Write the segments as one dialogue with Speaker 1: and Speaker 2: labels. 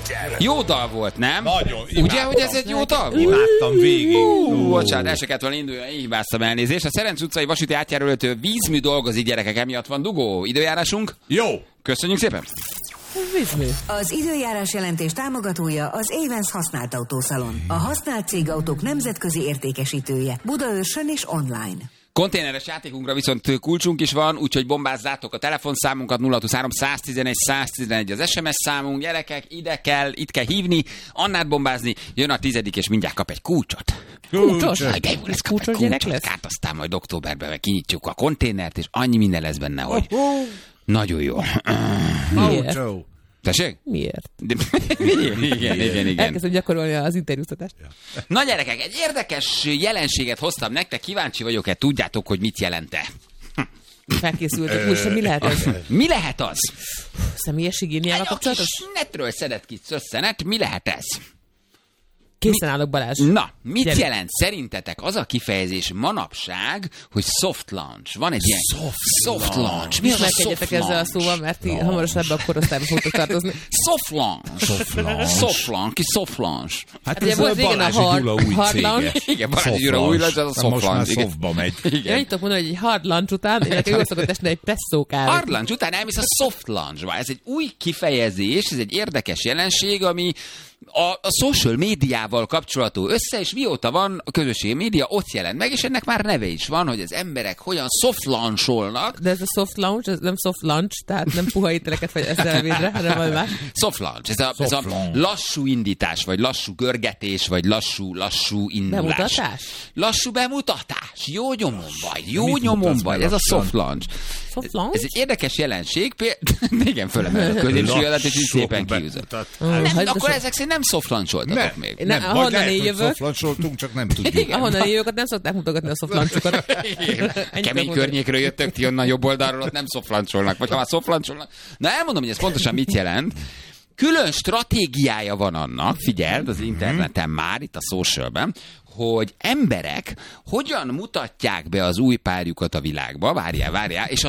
Speaker 1: Jó dal volt, nem?
Speaker 2: Nagyon.
Speaker 1: Ugye, hogy ez egy jó dal volt?
Speaker 2: Imádtam végig.
Speaker 1: Bocsánat, el se kellett volna indulni, én hibáztam, elnézést. A Szerencs utcai vasúti átjárólőtől vízmű dolgozik, gyerekek, emiatt van dugó. Időjárásunk?
Speaker 2: Jó.
Speaker 1: Köszönjük szépen.
Speaker 3: Vízmű.
Speaker 4: Az időjárás jelentés támogatója az Avens használt autószalon. A használt cégautók nemzetközi értékesítője. Budaörsön és online.
Speaker 1: Konténeres játékunkra viszont kulcsunk is van, úgyhogy bombázzátok a telefonszámunkat 023 111 111 az SMS számunk. Gyerekek, itt kell hívni, Annát bombázni, jön a 10. és mindjárt kap egy kulcsot.
Speaker 3: Kulcsos?
Speaker 1: De jó lesz, kap egy
Speaker 3: gyerek
Speaker 1: kulcsot,
Speaker 3: lesz?
Speaker 1: aztán majd októberben meg kinyitjuk a konténert, és annyi minden lesz benne, hogy nagyon jó.
Speaker 3: Miért?
Speaker 1: Tessék?
Speaker 3: Miért?
Speaker 1: Igen.
Speaker 3: Elkezdem gyakorolni az interjúztatást.
Speaker 1: Na gyerekek, egy érdekes jelenséget hoztam nektek, kíváncsi vagyok-e, tudjátok, hogy mit jelent-e?
Speaker 3: Felkészültek. Úgyse mi lehet ez?
Speaker 1: Mi lehet az?
Speaker 3: Személyes higiéniával kapcsolatos?
Speaker 1: Netről szedett ki szösszenet, mi lehet ez?
Speaker 3: Készen állok, Balázs.
Speaker 1: Na, mit
Speaker 3: Gyere.
Speaker 1: jelent szerintetek az a kifejezés manapság, hogy soft launch? Van egy ilyen soft launch. Mi az a
Speaker 3: Ismerkedjetek
Speaker 1: soft
Speaker 3: ezzel a
Speaker 1: launch?
Speaker 3: szóval, mert ti hamarosan ebbe a korosztályba fogtok tartozni.
Speaker 1: Soft launch. Soft launch.
Speaker 2: Hát
Speaker 3: ugye
Speaker 2: ez
Speaker 3: volt
Speaker 2: a
Speaker 3: régen a
Speaker 2: Balázs Gyula új
Speaker 3: hard
Speaker 2: cége.
Speaker 3: launch.
Speaker 1: Igen, Balázs Gyula új launch, az a soft
Speaker 2: most már
Speaker 1: launch. Igen.
Speaker 2: softba megy.
Speaker 3: Én annyit tudok mondani, hogy egy hard lunch után, illetve jól szokott esni egy presszó kávé.
Speaker 1: Hard launch után elmész a soft launchba. Ez egy új kifejezés, ez egy érdekes jelenség, ami a social médiával kapcsolatú össze, és mióta van a közösségi média, ott jelent meg, és ennek már neve is van, hogy az emberek hogyan soft launcholnak.
Speaker 3: De ez a soft launch, ez nem soft lunch, tehát nem puha ételeket vagy ezzel védre, hanem valami más.
Speaker 1: Soft launch, ez a lassú indítás, vagy lassú görgetés, vagy lassú indulás.
Speaker 3: Bemutatás?
Speaker 1: Lassú bemutatás. Jó nyomon
Speaker 2: Mit
Speaker 1: vagy,
Speaker 2: mutatsz
Speaker 1: vagy.
Speaker 2: be
Speaker 1: Ez a
Speaker 2: lassan?
Speaker 1: soft launch.
Speaker 3: Soft launch?
Speaker 1: Ez egy érdekes jelenség, igen, fölemeled a középsúlyodat, és így szépen kiűzött. Nem, akkor ezek szerint nem soft launcholtatok még.
Speaker 2: Nem,
Speaker 3: ahonnan
Speaker 2: vagy lehet,
Speaker 3: én
Speaker 2: hogy
Speaker 3: jövök.
Speaker 2: softlancsoltunk, csak nem tudjuk.
Speaker 3: Ahonnan én jövök, ott nem szokták mutogatni a soft lunchokat.
Speaker 1: Kemény környékről jöttök, ti onnan jobb oldalról, ott nem soft launcholnak, vagy ha már soft launcholnak. Na elmondom, hogy ez pontosan mit jelent. Külön stratégiája van annak, figyeld, az interneten már, itt a socialben, hogy emberek hogyan mutatják be az új párjukat a világba, várjál, és a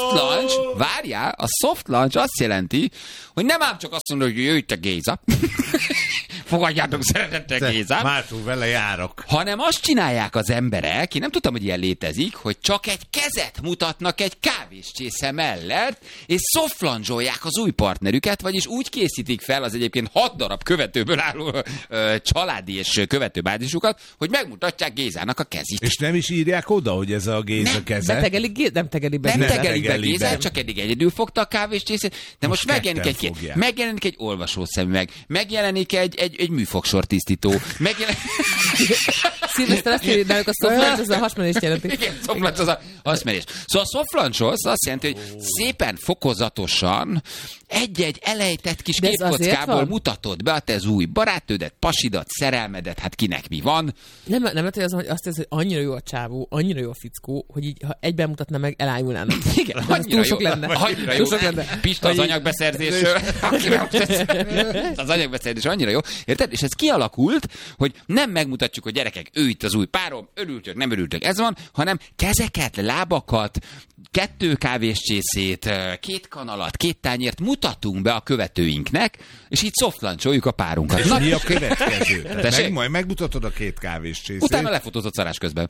Speaker 1: soft launch azt jelenti, hogy nem ám csak azt mondod, hogy jöjj te Géza, fogadjátok szeretettel Géza,
Speaker 2: Mártól vele járok.
Speaker 1: hanem azt csinálják az emberek, én nem tudtam, hogy ilyen létezik, hogy csak egy kezet mutatnak egy kávéscsésze mellett, és soft launch-olják az új partnerüket, vagyis úgy készítik fel az egyébként 6 darab követőből álló családi és követőbázisukat, hogy megmutatják Gézának a kezét.
Speaker 2: És nem is írják oda, hogy ez a Géza keze?
Speaker 3: Nem tegeli be.
Speaker 1: Nem tegeli be
Speaker 2: tegeli
Speaker 1: Gézát,
Speaker 2: be.
Speaker 1: csak eddig egyedül fogta a kávéscsészét, de most
Speaker 2: ketten fogják.
Speaker 1: megjelenik egy olvasószemüveg, megjelenik egy műfogsortisztító,
Speaker 3: Szilveszter azt írja, de a soft lunch az a hasmenést jelenti.
Speaker 1: Igen, soft launch az a hasmenés. Szóval a soft launch az azt jelenti, hogy szépen fokozatosan egy-egy elejtett kis
Speaker 3: De ez azért
Speaker 1: képkockából
Speaker 3: van?
Speaker 1: mutatod be a te az új barátnődet, pasidat, szerelmedet, hát kinek mi van.
Speaker 3: Nem lehet, hogy azt hiszem, hogy annyira jó a csávó, annyira jó a fickó, hogy így, ha egyben mutatna meg, elájulnának.
Speaker 1: Igen,
Speaker 3: Ez
Speaker 1: annyira
Speaker 3: túl
Speaker 1: jó.
Speaker 3: sok lenne.
Speaker 1: Annyira jó.
Speaker 3: Túl sok lenne.
Speaker 1: Pista az
Speaker 3: Hogy-
Speaker 1: anyagbeszerzésről. Az anyagbeszerzés annyira jó. Érted? És ez kialakult, hogy nem megmutatjuk, hogy gyerekek, ő itt az új párom, örültök, nem örültök, ez van, hanem kezeket, lábakat, 2 kávéscsészét, 2 kanalat, 2 tányért mutatunk be a követőinknek, és így soft launcholjuk a párunkat.
Speaker 2: És mi a következő?
Speaker 1: Tessék?
Speaker 2: Majd megmutatod a 2 kávéscsészét.
Speaker 1: Utána lefotózott szarás közben.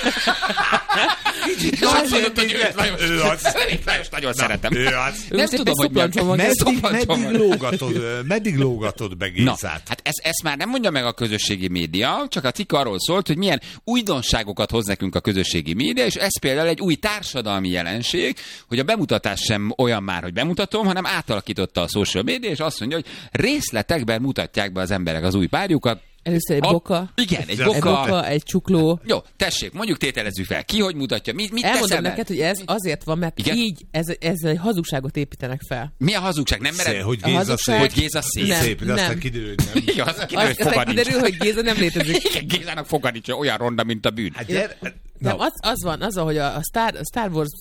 Speaker 2: Azt mondod, hogy ő az.
Speaker 1: Lajos, nagyon szeretem.
Speaker 2: Ő az.
Speaker 1: Nem
Speaker 3: most
Speaker 1: tudom,
Speaker 3: éppen
Speaker 1: hogy
Speaker 3: szoplancson van.
Speaker 2: Meddig lógatod be
Speaker 1: Na,
Speaker 2: Gézát?
Speaker 1: hát ezt már nem mondja meg a közösségi média, csak a cikk arról szólt, hogy milyen újdonságokat hoz nekünk a közösségi média, és ez például egy új társadalmi jelenség, hogy a bemutatás sem olyan már, hogy bemutatom, hanem átalakította a social média, és azt mondja, hogy részletekben mutatják be az emberek az új párjukat.
Speaker 3: Először egy boka.
Speaker 1: Igen, egy
Speaker 3: Egy
Speaker 1: boka.
Speaker 3: boka, egy csukló.
Speaker 1: Jó, tessék, mondjuk tételezzük fel. Ki hogy mutatja? Mit
Speaker 3: Elmondom
Speaker 1: teszel
Speaker 3: neked, hogy ez azért van, mert
Speaker 1: Igen?
Speaker 3: így ezzel egy hazugságot építenek fel.
Speaker 1: Mi a hazugság? Nem mered?
Speaker 2: Hogy
Speaker 3: A
Speaker 2: Géza
Speaker 3: hazugság-
Speaker 2: szép.
Speaker 1: Hogy Géza szép.
Speaker 3: Nem.
Speaker 2: Szép, de aztán kiderül, hogy nem.
Speaker 1: Igen, az kiderül, hogy
Speaker 3: Aztán
Speaker 1: foga nincs.
Speaker 3: kiderül, hogy Géza nem létezik.
Speaker 1: Igen, Gézának foga nincs, olyan ronda, mint a bűn.
Speaker 2: Hát gyere,
Speaker 3: Nem, az van, hogy a Star Wars...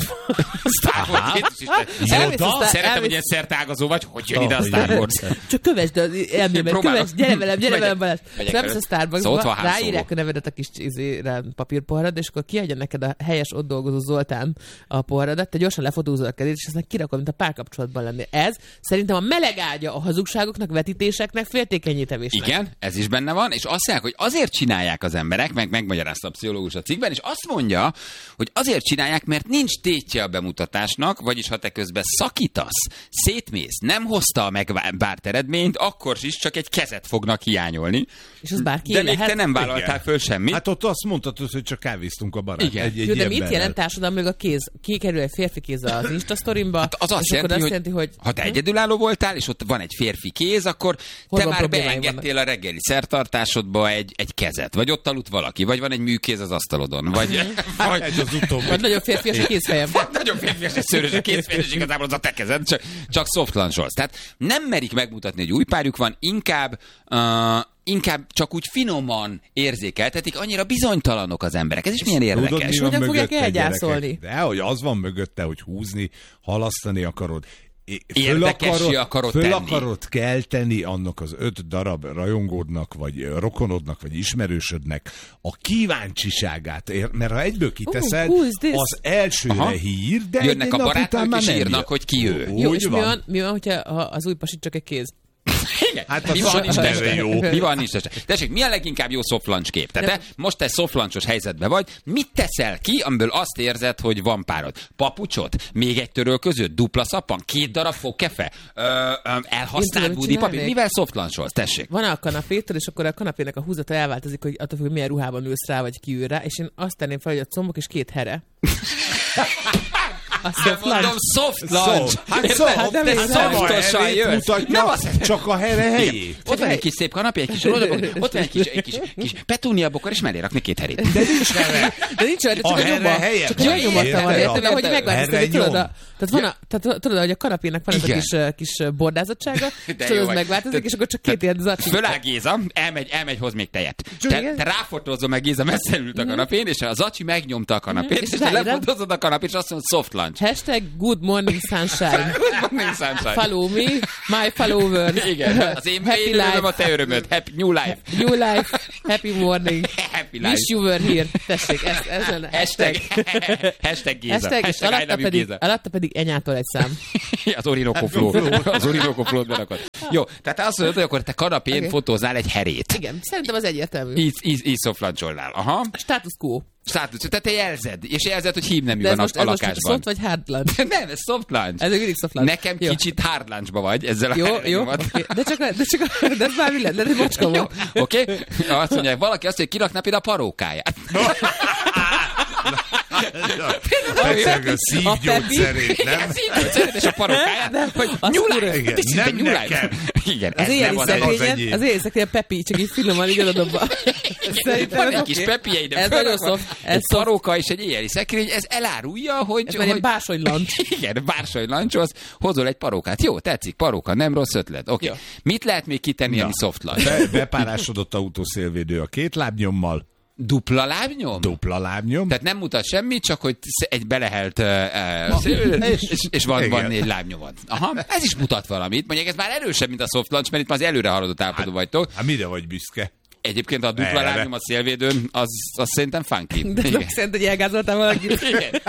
Speaker 1: Szeretem, hogy ilyen szertágazó vagy, hogy jön ide a Star Wars.
Speaker 3: Csak kövesd az elmémet, kövesd, gyere velem Balázs. Nem a Starbucksba, ráírják a nevedet a kis papírpoharad, és akkor kiadja neked a helyes ott dolgozó Zoltán a poharadat, te gyorsan lefotózol a kezét, és aztán kirakod, mint a párkapcsolatban lenni. Ez szerintem a meleg ágya a hazugságoknak, vetítéseknek, féltékenyítevésnek.
Speaker 1: Igen, ez is benne van, és azt mondják, hogy azért csinálják az emberek, megmagyarázta a pszichológus a cikkben, és azt mondja, hogy azért csinálják, mert nincs tétje a bemutatásnak, vagyis ha te közben szakítasz, szétmész, nem hozta a megvárt eredményt, akkor is csak egy kezet fognak hiányolni.
Speaker 3: És az bárki
Speaker 1: de még te nem vállaltál föl semmit.
Speaker 2: Hát ott azt mondtad, hogy csak kávéztunk a barát.
Speaker 1: Igen.
Speaker 2: Egy
Speaker 3: de mit jelent társadalmilag a kéz? Kikerül egy férfi kéz az Instastorimba,
Speaker 1: hát az azt jelenti, hogy ha te egyedülálló voltál, és ott van egy férfi kéz, akkor te már beengedtél a reggeli szertartásodba egy kezet, vagy ott aludt valaki, vagy van egy műkéz az asztalodon, vagy
Speaker 3: nagyon férfias a kézfejem.
Speaker 1: Nagyon férfias és szőrös a kézfejem, és igazából az a te kezed, csak soft launch-olsz. Tehát nem merik megmutatni, hogy új párjuk van, inkább csak úgy finoman érzékeltetik, annyira bizonytalanok az emberek. Ez is milyen érdekes.
Speaker 3: És hogyan fogják elgyászolni?
Speaker 2: De hogy az van mögötte, hogy húzni, halasztani akarod.
Speaker 1: Föl
Speaker 2: akarod kelteni annak az 5 darab rajongódnak, vagy rokonodnak, vagy ismerősödnek a kíváncsiságát, mert ha egyből kiteszed, az elsőre hír, de
Speaker 1: jönnek a barátok és írnak, hogy ki ő.
Speaker 3: Jó, és mi van, hogyha az új pasit csak egy kéz?
Speaker 1: Igen. Hát mi van, nincs teste? Jó. Mi van, nincs teste? Tessék, mi a leginkább jó soft launch kép? Tehát te most egy soft launchos helyzetben vagy, mit teszel ki, amiből azt érzed, hogy van párod? Papucsot? Még egy törölközőt? Dupla szappan? 2 darab fogkefe? Elhasznált budipapír? Mivel soft launcholsz? Tessék.
Speaker 3: Van a kanapétől, és akkor a kanapének a húzata elváltozik, hogy attól, hogy milyen ruhában ülsz rá, vagy kiül rá, és én azt tenném fel, hogy a combok és 2 here.
Speaker 1: Mondom, soft launch.
Speaker 2: Hát
Speaker 1: szoftosan jössz.
Speaker 2: Csak a helyét.
Speaker 1: Ott van egy kis szép kanapé, egy kis rodobok, ott van egy kis petúnia bokor, és mellé rakni 2 herét.
Speaker 2: De nincs here.
Speaker 3: De nincs olyan, csak a nyomba. Csak olyan nyomata van, érted, hogy megváltoztatni, tehát tudod, hogy a kanapének van ez a kis bordázottsága, és tudod, az megváltozik, és akkor csak 2 ilyen zacsi.
Speaker 1: Föláll Géza, elmegy, hoz még tejet. Te ráfotózol meg, Géza messze ült a kanapén, és a zacsi megnyomta a kanapét, és te lefotózod a kanapét, és azt mondod, soft launch.
Speaker 3: Hashtag good morning sunshine.
Speaker 1: Good morning sunshine.
Speaker 3: Follow me, my followers.
Speaker 1: Igen, az én örömöm a te örömöd. Happy new life.
Speaker 3: New life, happy morning.
Speaker 1: Happy life.
Speaker 3: Wish you were here. Tessék, ez lenne.
Speaker 1: Hashtag Géza.
Speaker 3: És alatta pedig Enyától egy szám.
Speaker 1: Az Orinoco Flow. Az Orinoco Flow-t berakod. Jó, tehát azt mondod, hogy akkor te kanapén fotózzál egy herét.
Speaker 3: Igen, szerintem az egyértelmű.
Speaker 1: Így soft launcholnál. Aha.
Speaker 3: Status quo.
Speaker 1: Tehát te jelzed, és jelzed, hogy hímnemű van a lakásban.
Speaker 3: De ez soft vagy hard lunch?
Speaker 1: Nem, ez soft lunch.
Speaker 3: Ez mindig soft lunch.
Speaker 1: Nekem kicsit hard lunchba vagy ezzel a
Speaker 3: jó, okay. De ez már mi lett? De ez macska volt.
Speaker 1: Oké? Azt mondják, valaki azt mondja, hogy kirakná például a parókáját.
Speaker 2: A szívgyógyszerét, nem?
Speaker 1: Szívgyógyszerét és a parókáját, hogy nyúlás.
Speaker 2: Nem nekem.
Speaker 1: Igen,
Speaker 3: az éjjeli szekrényen Pepi, csak így finoman így odadobva.
Speaker 1: Van egy kis Pepije ide.
Speaker 3: Ez nagyon soft.
Speaker 1: Egy paróka és egy éjjeli szekrény, ez elárulja, hogy...
Speaker 3: Ez már egy bársonylancs.
Speaker 1: Igen, bársonylancshoz hozol egy parókát. Jó, tetszik, paróka, nem rossz ötlet. Oké. Mit lehet még kitenni, ami soft lunch?
Speaker 2: Bepárásodott autószélvédő a 2 lábnyommal.
Speaker 1: Dupla lábnyom?
Speaker 2: Dupla lábnyom.
Speaker 1: Tehát nem mutat semmit, csak hogy egy belehelt és van 4 lábnyomod. Aha, ez is mutat valamit. Mondjuk ez már erősebb, mint a soft launch, mert itt már az előre haladott állapotban vagytok.
Speaker 2: Hát mire vagy büszke?
Speaker 1: Egyébként a dupla lábnyom a szélvédőn, az szerintem funky.
Speaker 3: De nem szerint, hogy elgázoltál valakit.
Speaker 1: Igen.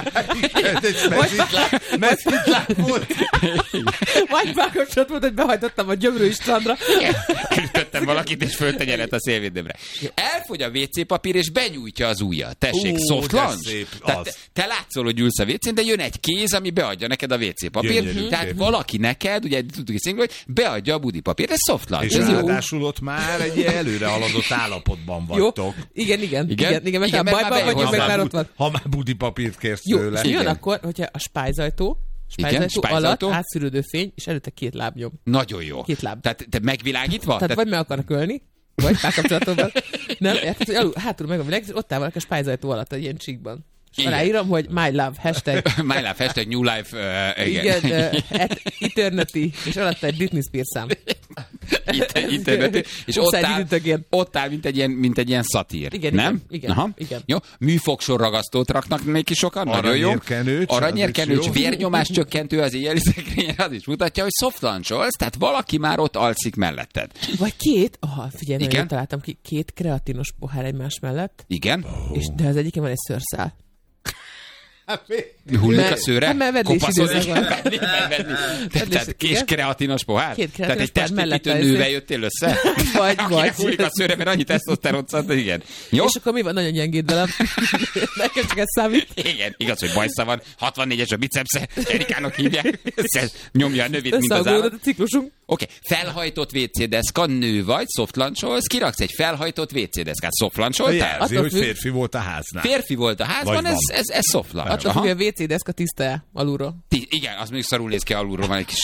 Speaker 2: Messzit volt.
Speaker 3: Vagy párkapcsolat volt, hogy behajtottam a Gyömrői strandra.
Speaker 1: Elütöttem valakit, és föltenyerett a szélvédőmre. Elfogy a WC papír, és benyújtja az ujjat. Tessék, soft launch. Tehát te látszol, hogy ülsz a WC-n, de jön egy kéz, ami beadja neked a WC papír. Tehát valaki neked, ugye tudtuk is hogy beadja a budi papír. Ez soft launch.
Speaker 2: És ráadásul ott már egy előre haladott állapotban vagytok.
Speaker 3: Igen, mert bajban vagyunk, meg már ott van.
Speaker 2: Ha már budi papírt kérsz
Speaker 3: jó,
Speaker 2: tőle.
Speaker 3: Jön akkor, hogyha a spájzajtó alatt átszűrődő fény, és előtte 2 lábnyom.
Speaker 1: Nagyon jó.
Speaker 3: 2 láb.
Speaker 1: Tehát te megvilágítva?
Speaker 3: Tehát vagy meg akarnak ölni, vagy párkapcsolatban. Nem, érted, hogy hátul meg a világ, és ott áll valaki a spájzajtó alatt, egy ilyen csíkban. És aláírom, hogy my love, hashtag.
Speaker 1: My love, hashtag new life.
Speaker 3: Igen, eternity, és alatt egy Britney Spears szám.
Speaker 1: Internet. És ott áll mint egy ilyen szatír.
Speaker 3: Igen,
Speaker 1: nem?
Speaker 3: Igen.
Speaker 1: Jó. Műfogsorragasztót raknak még ki sokan. Nagyon jó. Aranyérkenőcs, vérnyomás csökkentő az éjjeli szekrényre, az is mutatja, hogy soft luncholsz, tehát valaki már ott alszik melletted.
Speaker 3: Vagy figyelj, nagyon találtam ki, 2 kreatinos pohár egymás mellett.
Speaker 1: Igen.
Speaker 3: De az egyiken van egy szőrszál.
Speaker 1: Hullik a szőre?
Speaker 3: Kopaszodik.
Speaker 1: Tehát kés kreatinos pohár?
Speaker 3: 2 kreatinos
Speaker 1: tehát egy testépítő nővel jöttél össze?
Speaker 3: Vagy.
Speaker 1: Hullik a szőre, mert annyi tesztoszteron szant, igen. Jó?
Speaker 3: És akkor mi van? Nagyon gyengéd velem. Nekem csak ez számít.
Speaker 1: Igen, igaz, hogy bajsza van. 64-es a bicepsze, Erikának hívják. Nyomja a növét, mint az állat.
Speaker 3: A ciklusunk.
Speaker 1: Oké, felhajtott WC-deszka, nő vagy, soft luncholsz, kiraksz egy felhajtott WC-deszkát, soft luncholtál?
Speaker 2: Jelzi, hogy férfi volt a háznál.
Speaker 1: Férfi volt a házban, ez soft lunch.
Speaker 3: Attól függ, hogy a WC-deszka tiszta alulról.
Speaker 1: Igen, az még szarul néz ki alulról, van egy kis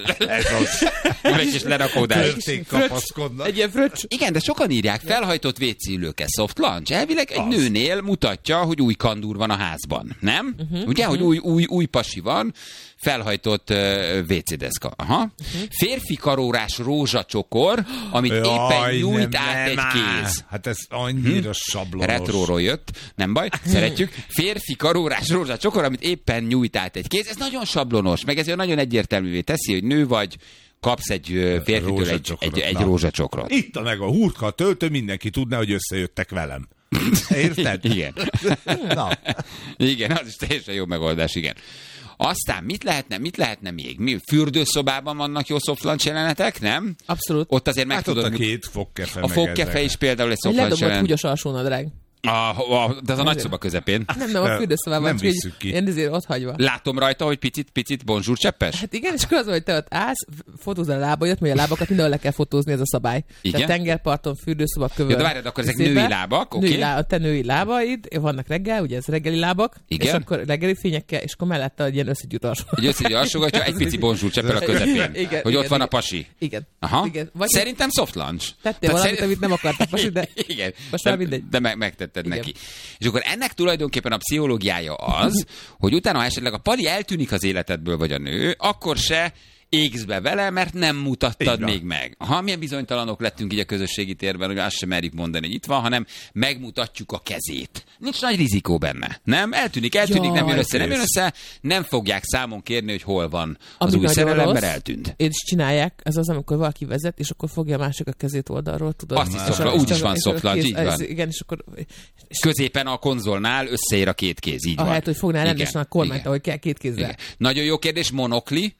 Speaker 1: lerakódás.
Speaker 3: Egy ilyen fröccs.
Speaker 1: Igen, de sokan írják, felhajtott WC-ülőke, soft lunch. Elvileg egy nőnél mutatja, hogy új kandúr van a házban, nem? Ugye, hogy új pasi van, felhajtott WC-deszka. Aha. Férfi karórás rózsacsokor, amit éppen nyújt át egy kéz.
Speaker 2: Hát ez annyira sablonos.
Speaker 1: Retróról jött, nem baj, szeretjük. Férfi karórás rózsacsokor, amit éppen nyújt át egy kéz. Ez nagyon sablonos, meg ezért nagyon egyértelművé teszi, hogy nő vagy, kapsz egy férfitől egy rózsacsokrot.
Speaker 2: Itt meg a hurka, a töltő, mindenki tudná, hogy összejöttek velem. Érted?
Speaker 1: Igen. Igen, az is teljesen jó megoldás, igen. Aztán mit lehetne még? Fürdőszobában vannak jó soft lunch jelenetek, nem?
Speaker 3: Abszolút.
Speaker 1: Ott azért meg tudod...
Speaker 2: A 2 fogkefe.
Speaker 1: A fogkefe is például egy soft lunch jelenet.
Speaker 3: Ledobott húgyos alsónadrág.
Speaker 1: De az a nagyszoba közepén.
Speaker 3: Nem, a fürdőszobában.
Speaker 2: Nem visszük ki.
Speaker 3: Én ezért ott hagyva.
Speaker 1: Látom rajta, hogy picit bonjour cseppes?
Speaker 3: Hát igen, és akkor az, hogy te ott állsz, fotózol a lábaidat, mert a lábakat mindenhol le kell fotózni, ez a szabály.
Speaker 1: Igen?
Speaker 3: Tehát tengerparton, fürdőszoba, kövön.
Speaker 1: De várjad, akkor ezek női lábak, oké?
Speaker 3: Te női lábaid, vannak reggel, ugye ez reggeli lábak,
Speaker 1: igen?
Speaker 3: És akkor reggeli fényekkel, és akkor mellette egy ilyen összegyűjt alsó.
Speaker 1: Egy összegyűjt alsógatja, egy pici bonjour cseppel a közepén.
Speaker 3: Igen,
Speaker 1: hogy ott van a pasi.
Speaker 3: Igen.
Speaker 1: Aha.
Speaker 3: Igen.
Speaker 1: Szerintem soft lunch.
Speaker 3: Tettél valamit, amit nem akartak pasi, de
Speaker 1: igen.
Speaker 3: Most már mindegy.
Speaker 1: De megtetted neki. És akkor ennek tulajdonképpen a pszichológiája az, hogy utána, ha esetleg a pali eltűnik az életedből, vagy a nő, akkor se égsz be vele, mert nem mutattad még meg. Milyen bizonytalanok lettünk így a közösségi térben, hogy azt sem merjük mondani, hogy itt van, hanem megmutatjuk a kezét. Nincs nagy rizikó benne. Nem? Eltűnik, nem jön össze, nem fogják számon kérni, hogy hol van az új szerelem, mert eltűnt.
Speaker 3: És csinálják, ez az, amikor valaki vezet, és akkor fogja a másik a kezét oldalról, tudod?
Speaker 1: Azt is úgy is van soft lunch, így van.
Speaker 3: Igen, és akkor...
Speaker 1: Középen a konzolnál összeér a 2 kéz, így van.
Speaker 3: Ahelyett, hogy fognál rendesen a kormányt, ahogy kell 2 kézzel. Igen.
Speaker 1: Nagyon jó kérdés, monokli.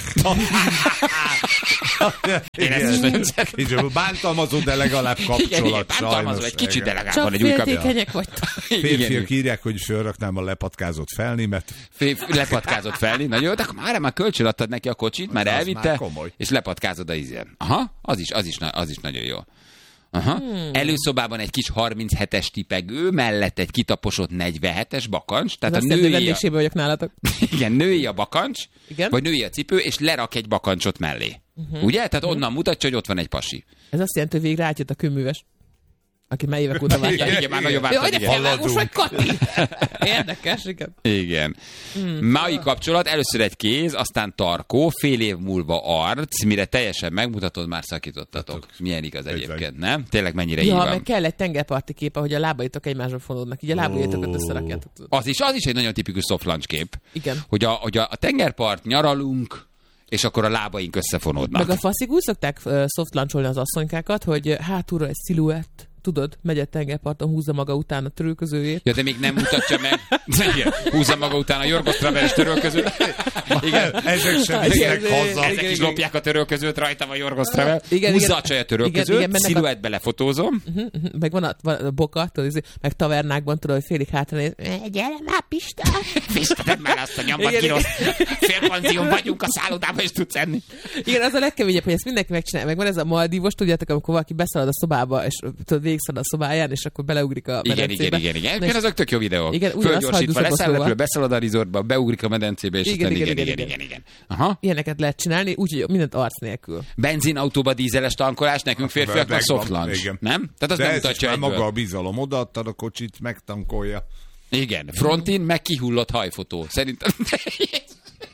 Speaker 1: Én ezt is nagyon
Speaker 2: szeretem. Bántalmazó, de legalább kapcsolat.
Speaker 1: Bántalmazó, egy kicsit, de legalább
Speaker 3: csak
Speaker 1: van egy új
Speaker 3: féltékenyek vagytok.
Speaker 2: Férfiak írják, hogy fölraknám a lepatkázott felnimet.
Speaker 1: Lepatkázott felni, nagyon jó, de akkor már kölcsön adtad neki a kocsit, már elvitte, és lepatkázod a ízén. Aha, az is nagyon jó. Aha. Előszobában egy kis 37-es tipegő, mellett egy kitaposott 47-es bakancs. Tehát
Speaker 3: a női vagyok nálatok.
Speaker 1: Igen, női a bakancs,
Speaker 3: igen?
Speaker 1: Vagy női a cipő, és lerak egy bakancsot mellé. Ugye? Tehát onnan mutatja, hogy ott van egy pasi.
Speaker 3: Ez azt jelenti, hogy végre átjött a kőműves. Aki már évek óta várta.
Speaker 1: Igen, már nagyon várta.
Speaker 3: Jaj, de felvágós vagy, Kati! Érdekes, igen.
Speaker 1: Igen. Mai kapcsolat, először egy kéz, aztán tarkó, fél év múlva arc, mire teljesen megmutatod, már szakítottatok. Milyen igaz egyébként, nem? Tényleg mennyire így van.
Speaker 3: Meg kell egy tengerparti kép, ahogy a lábaitok egymásra fonódnak, így a lábaitokat összerakjátok.
Speaker 1: Az is egy nagyon tipikus soft lunch kép.
Speaker 3: Igen.
Speaker 1: Hogy a tengerpart, nyaralunk, és akkor a lábaink összefonódnak.
Speaker 3: Meg a faszig úgy szokták soft luncholni az asszonykákat, hogy hátulra egy sziluett, tudod, megy a tengerparton, húzza maga után a törölközőjét.
Speaker 1: Ja, de még nem mutatja meg. Igen, húzza maga után a Jorgos Traveles törölközőt. Igen.
Speaker 2: Ezek sem visznek haza.
Speaker 1: Ezek is lopják a törölközőt, rajta van Jorgos Travel. Húzza a csaj a törölközőt, sziluettbe lefotózom.
Speaker 3: Meg van a boka, tudod, meg tavernákban, tudod, hogy félig hátranéz. Gyere már, Pista!
Speaker 1: Pista, tedd már azt a nyombat, kínos. Félpanzión vagyunk a szállodában, és tudsz enni.
Speaker 3: Igen, az a legkeményebb, hogy ezt mindenki megcsinálja. Meg van ez a Maldívos, tudjátok, amikor valaki beszalad a szobába, és tudod, végigszalad a szobáján, és akkor beleugrik a medencébe.
Speaker 1: Igen, azok tök jó videók.
Speaker 3: Igen,
Speaker 1: fölgyorsítva, leszáll, beszalad a resortba, beugrik a medencébe, és aztán igen. Aha.
Speaker 3: Ilyeneket lehet csinálni, úgyhogy mindent arc nélkül.
Speaker 1: Benzinautóba dízeles tankolás, nekünk férfiaknak soft lunch, nem? Tehát az nem mutatja egyből.
Speaker 2: Maga a bizalom, odaadtad a kocsit, megtankolja.
Speaker 1: Igen, frontin meg kihullott hajfotó. Szerintem...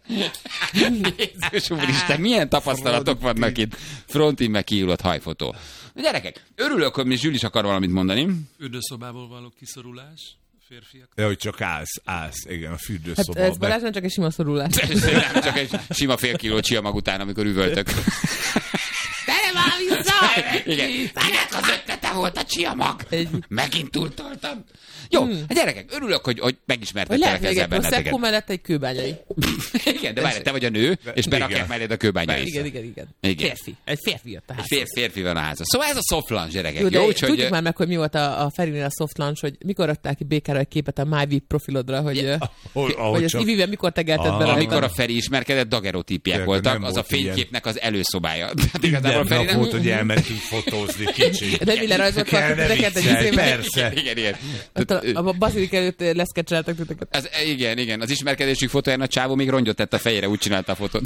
Speaker 1: Jézus úristen, milyen tapasztalatok vannak itt. Frontin meg kihullott hajfotó. Na gyerekek, örülök, hogy mi Zsül is akar valamit mondani.
Speaker 5: Fürdőszobából való kiszorulás. Férfiak.
Speaker 2: De hogy csak állsz, igen, a fürdőszobában.
Speaker 3: Hát ez Balázs nem csak egy sima szorulás.
Speaker 1: Nem, csak egy sima fél kiló csiamag után, amikor üvöltök.
Speaker 3: Gyere már vissza!
Speaker 1: Igen. Kinek az ötlete volt a csiamag? Megint túltoltam. Jó, a gyerekek, örülök, hogy megismertettelek ezzel benneteket.
Speaker 3: Hogy lehet még egy mellett egy kőbányai.
Speaker 1: Igen, de várj, te vagy a nő, és berakják melléd a kőbányai.
Speaker 3: Igen.
Speaker 1: Férfi.
Speaker 3: Egy férfi jött a házba.
Speaker 1: Férfi van a házba. Szóval ez a soft lunch, gyerekek.
Speaker 3: Jó, úgyhogy... Tudjuk már meg, hogy mi volt a Ferinél a soft lunch, hogy mikor rakták ki Békára egy képet a MyVip profilodra, hogy az Ivivel mikor tegelted bele.
Speaker 1: Amikor a Feri ismerkedett, dagerotípiák voltak, az a fényképnek az előszobája.
Speaker 2: Minden nap volt, hogy elmentünk fotózni kicsit.
Speaker 3: De mi lerajzoltak neked egy izémet?
Speaker 2: Persze.
Speaker 1: Igen.
Speaker 3: A bazilik előtt leszkecseltek titeket.
Speaker 1: Igen. Az ismerkedésük fotóján a csávó még rongyot tett a fejére, úgy csinálta a fotót.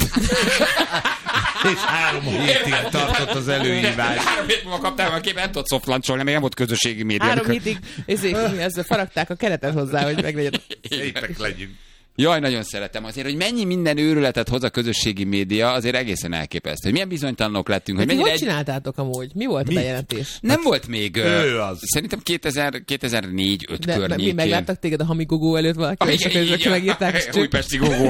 Speaker 2: És 3 hétig tartott az előhívás.
Speaker 1: 3 hét múlva kaptál a képet, nem tudod softluncholni, még nem volt közösségi média.
Speaker 3: 3 hétig ezzel faragták a keretet hozzá, hogy meglegyen.
Speaker 2: Szépek legyünk.
Speaker 1: Jaj, nagyon szeretem azért, hogy mennyi minden őrületet hoz a közösségi média, azért egészen elképesztő. Hogy milyen bizonytalanok lettünk.
Speaker 3: Hogy csináltátok amúgy? Mi volt a bejelentés?
Speaker 1: Nem volt még.
Speaker 2: Ő az.
Speaker 1: Szerintem 2004-5 környékén.
Speaker 3: Mi megláttak téged a Hamigogó előtt valaki, és megírták.
Speaker 1: Újpesti Gogó,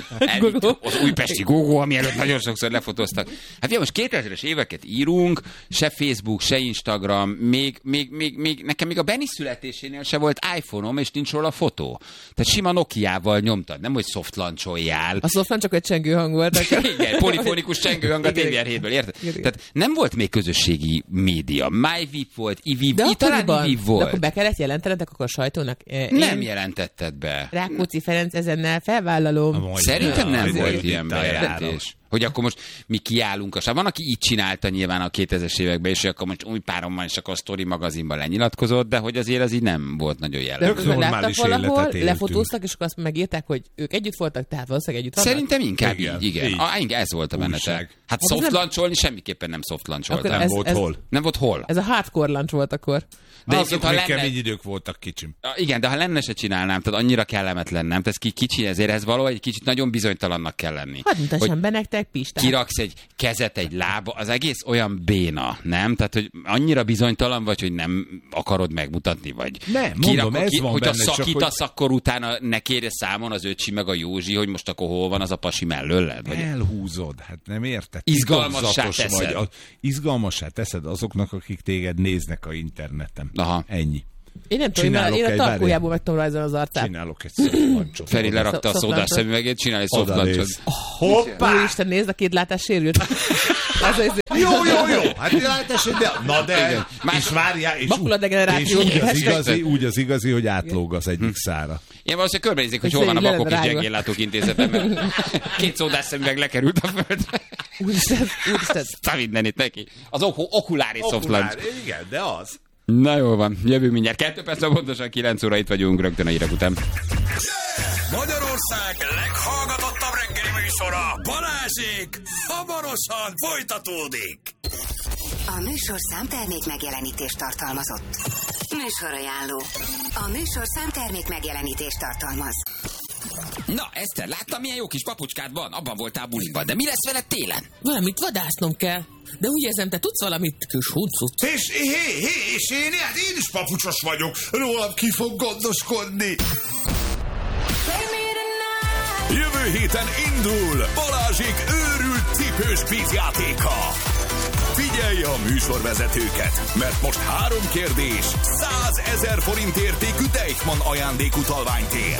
Speaker 1: az újpesti Gogó, ami előtt nagyon sokszor lefotóztak. Hát most 2000-es éveket írunk, se Facebook, se Instagram, még nekem még a Benni születésénél se volt iPhone-om, és nincs róla fotó. Tehát sima Nokiával nyomtad, nem hogy soft launcholljál.
Speaker 3: A soft launch csak egy csengőhang volt.
Speaker 1: Igen, polifonikus csengőhang a TVR7-ből, érted? Tehát nem volt még közösségi média. MyVip volt, iVip, talán iVip volt.
Speaker 3: De akkor be kellett jelentenetek akkor a sajtónak?
Speaker 1: Nem jelentetted be.
Speaker 3: Rákóczi Ferenc ezennel felvállalom.
Speaker 1: Szerintem nem volt ilyen bejelentés. Hogy akkor most mi kiállunk a Van, aki így csinálta nyilván a 2000-es években, és akkor most új párom van, és akkor a Story magazinban lenyilatkozott, de hogy azért az így nem volt nagyon jellemző.
Speaker 3: De láttak valahol, lefotóztak, és akkor azt megírták, hogy ők együtt voltak, tehát valószínűleg együtt vannak?
Speaker 1: Szerintem inkább így. Ez volt a menete. Hát soft launcholni semmiképpen nem soft launcholtam. Nem volt hol.
Speaker 3: Ez a hardcore lunch volt akkor.
Speaker 2: De azok még kemény idők voltak kicsim.
Speaker 1: Igen, de ha lenne se csinálnám, tehát annyira kellemetlen, nem? Tehát kicsi, ezért ez valahogy egy kicsit nagyon bizonytalannak kell lenni.
Speaker 3: Hát mutassam be nektek, Pistán.
Speaker 1: Kiraksz egy kezet, egy lába, az egész olyan béna, nem? Tehát, hogy annyira bizonytalan vagy, hogy nem akarod megmutatni, vagy
Speaker 2: nem, mondom, ez van
Speaker 1: hogyha
Speaker 2: benne,
Speaker 1: szakítasz,
Speaker 2: csak,
Speaker 1: akkor utána ne kérje számon az öcsi meg a Józsi, hogy most akkor hol van az a pasi mellőled? Vagy...
Speaker 2: Elhúzod, hát nem érted?
Speaker 1: Izgalmassá teszed.
Speaker 2: Izgalmassá teszed azoknak, akik téged néznek a interneten.
Speaker 1: Aha.
Speaker 2: Ennyi.
Speaker 3: Én nem tudom, én a tarkójából meg tudom rajzolni az arcát.
Speaker 2: Csinálok egy softlancsot.
Speaker 1: Feri lerakta a szódás szemüvegét, csinál egy softlancsot.
Speaker 2: Hoppá!
Speaker 3: Úristen, nézd, a két látás sérült.
Speaker 2: Jó. Hát látás, de... Na de... És várjál, és úgy az igazi, hogy átlóg az egyik szára.
Speaker 1: Én valószínűleg körbenézik, hogy hol van a Bakok és Gyengéllátók Intézete, mert 2 szódás szemüveg lekerült a földre.
Speaker 3: Úristen.
Speaker 1: Szá mindenit neki. Az okulári softlancs.
Speaker 2: Igen, de az.
Speaker 1: Na jól van, jövünk mindjárt. 2 perc, pontosan 9 óra itt vagyunk rögtön a hírek után.
Speaker 6: Magyarország leghallgatottabb reggeli műsora, Balázsék, hamarosan folytatódik.
Speaker 4: A műsorszám termék megjelenítést tartalmazott. Műsorajánló. A műsorszám termék megjelenítést tartalmaz.
Speaker 1: Na, Eszter, láttam, milyen jó kis papucskád van? Abban voltál buliban, de mi lesz veled télen?
Speaker 3: Valamit vadásznom kell. De úgy érzem, te tudsz valamit, kis huncut.
Speaker 6: És én is papucsos vagyok. Rólam ki fog gondoskodni. Jövő héten indul Balázsék őrült cipős kvízjátéka. Figyelj a műsorvezetőket, mert most 3 kérdés, 100 000 forint értékű Deichmann ajándékutalványt ér.